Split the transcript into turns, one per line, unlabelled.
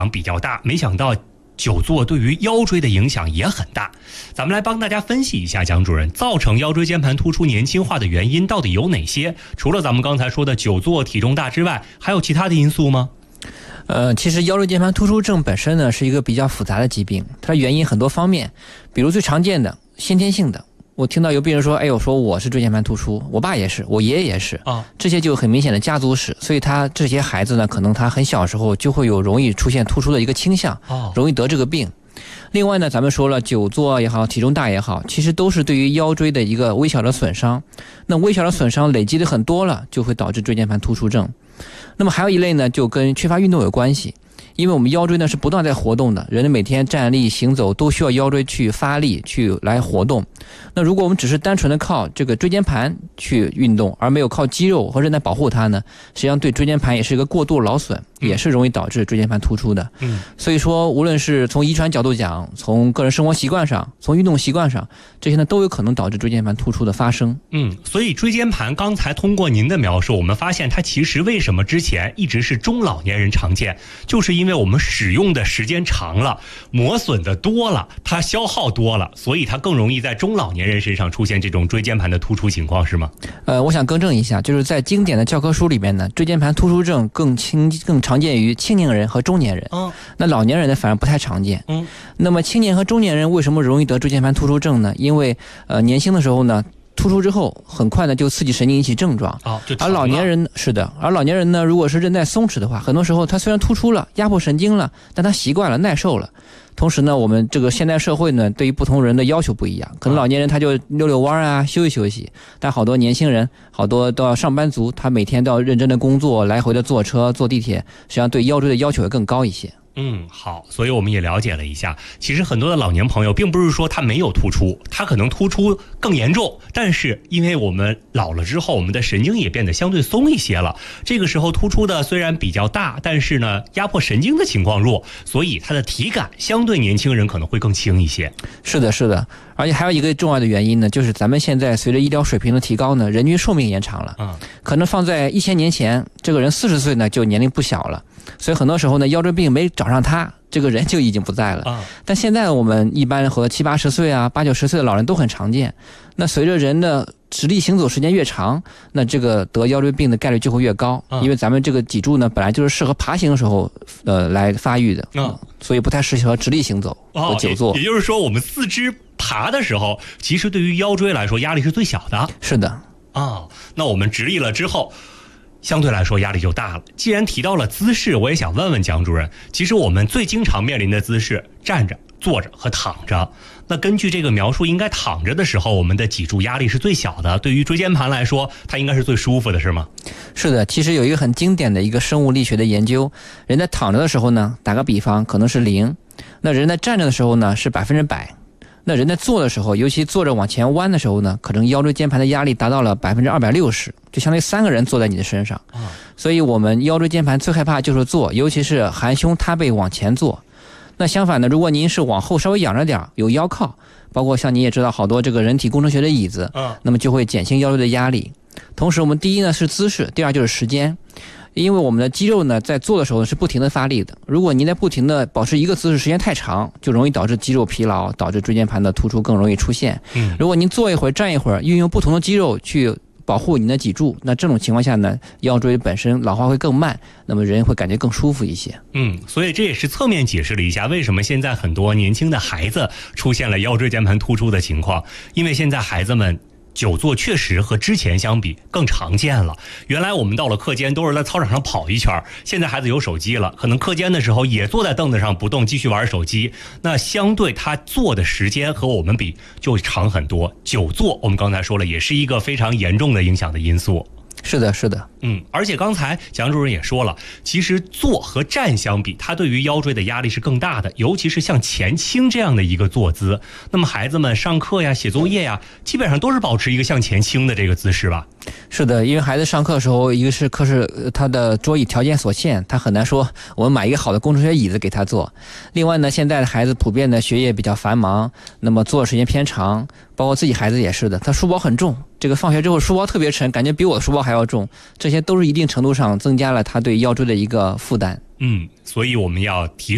比较大，没想到久坐对于腰椎的影响也很大。咱们来帮大家分析一下，蒋主任，造成腰椎间盘突出年轻化的原因到底有哪些？除了咱们刚才说的久坐、体重大之外，还有其他的因素吗？
其实腰椎间盘突出症本身呢是一个比较复杂的疾病，它的原因很多方面，比如最常见的先天性的。我听到有病人说，我说我是椎间盘突出，我爸也是，我爷爷也是，这些就很明显的家族史，所以他这些孩子呢，可能他很小时候就会有容易出现突出的一个倾向，容易得这个病。另外呢，咱们说了，久坐也好，体重大也好，其实都是对于腰椎的一个微小的损伤。那微小的损伤累积的很多了，就会导致椎间盘突出症。那么还有一类呢，就跟缺乏运动有关系。因为我们腰椎呢是不断在活动的，人每天站立行走都需要腰椎去发力去来活动。那如果我们只是单纯的靠这个椎间盘去运动，而没有靠肌肉和韧带保护它呢，实际上对椎间盘也是一个过度劳损，也是容易导致椎间盘突出的。所以说无论是从遗传角度讲，从个人生活习惯上，从运动习惯上，这些呢都有可能导致椎间盘突出的发生。
所以椎间盘刚才通过您的描述，我们发现它其实为什么之前一直是中老年人常见，就是因为我们使用的时间长了，磨损的多了，它消耗多了，所以它更容易在中老年人身上出现这种椎间盘的突出情况，是吗？
我想更正一下，就是在经典的教科书里面呢，椎间盘突出症更常见于青年人和中年人。那老年人呢反而不太常见。那么青年和中年人为什么容易得椎间盘突出症呢？因为年轻的时候呢突出之后很快呢就刺激神经引起症状。而老年人是的，而老年人呢，如果是韧带松弛的话，很多时候他虽然突出了，压迫神经了，但他习惯了，耐受了。同时呢，我们这个现代社会呢，对于不同人的要求不一样，可能老年人他就溜溜弯啊，休息休息，但好多年轻人，好多都要上班族，他每天都要认真的工作，来回的坐车、坐地铁，实际上对腰椎的要求也更高一些。
好，所以我们也了解了一下，其实很多的老年朋友并不是说他没有突出，他可能突出更严重，但是因为我们老了之后，我们的神经也变得相对松一些了，这个时候突出的虽然比较大，但是呢压迫神经的情况弱，所以他的体感相对年轻人可能会更轻一些。
是的，是的，而且还有一个重要的原因呢，就是咱们现在随着医疗水平的提高呢，人均寿命延长了。可能放在1000年前，这个人40岁呢就年龄不小了，所以很多时候呢腰椎病没找上他，这个人就已经不在了。但现在我们一般和70、80岁啊、80、90岁的老人都很常见。那随着人的直立行走时间越长，那这个得腰椎病的概率就会越高。因为咱们这个脊柱呢本来就是适合爬行的时候来发育的，所以不太适合直立行走和久坐。
也就是说我们四肢爬的时候，其实对于腰椎来说压力是最小的。
是的。
那我们直立了之后相对来说压力就大了。既然提到了姿势，我也想问问蒋主任，其实我们最经常面临的姿势，站着、坐着和躺着。那根据这个描述，应该躺着的时候我们的脊柱压力是最小的，对于椎间盘来说它应该是最舒服的，是吗？
是的，其实有一个很经典的一个生物力学的研究，人在躺着的时候呢，打个比方可能是0，那人在站着的时候呢是100%，那人在坐的时候，尤其坐着往前弯的时候呢，可能腰椎间盘的压力达到了260%，就相当于3个人坐在你的身上。所以我们腰椎间盘最害怕就是坐，尤其是含胸塌背往前坐。那相反呢，如果您是往后稍微仰着点，有腰靠，包括像你也知道好多这个人体工程学的椅子，那么就会减轻腰椎的压力。同时我们第一呢是姿势，第二就是时间。因为我们的肌肉呢在做的时候是不停的发力的，如果您在不停的保持一个姿势时间太长，就容易导致肌肉疲劳，导致椎间盘的突出更容易出现。如果您坐一会儿站一会儿，运用不同的肌肉去保护你的脊柱，那这种情况下呢，腰椎本身老化会更慢，那么人会感觉更舒服一些。
所以这也是侧面解释了一下为什么现在很多年轻的孩子出现了腰椎间盘突出的情况，因为现在孩子们久坐确实和之前相比更常见了。原来我们到了课间都是在操场上跑一圈，现在孩子有手机了，可能课间的时候也坐在凳子上不动，继续玩手机，那相对他坐的时间和我们比就长很多。久坐我们刚才说了，也是一个非常严重的影响的因素。
是的，是的。
而且刚才蒋主任也说了，其实坐和站相比，它对于腰椎的压力是更大的，尤其是像前倾这样的一个坐姿。那么孩子们上课呀、写作业呀，基本上都是保持一个向前倾的这个姿势吧？
是的，因为孩子上课的时候，一个是课室他的桌椅条件所限，他很难说我们买一个好的工程学椅子给他坐。另外呢，现在的孩子普遍的学业比较繁忙，那么坐的时间偏长，包括自己孩子也是的，他书包很重，这个放学之后书包特别沉，感觉比我的书包还要重，这些都是一定程度上增加了他对腰椎的一个负担。
所以我们要提